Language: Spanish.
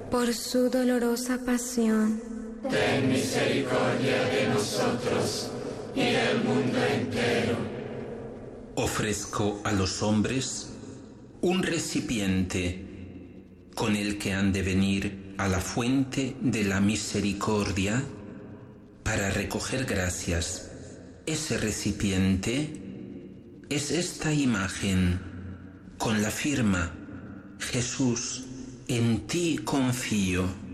por su dolorosa pasión, ten misericordia de nosotros y del mundo entero. Ofrezco a los hombres un recipiente con el que han de venir a la fuente de la misericordia para recoger gracias. Ese recipiente es esta imagen con la firma: Jesús, en ti confío.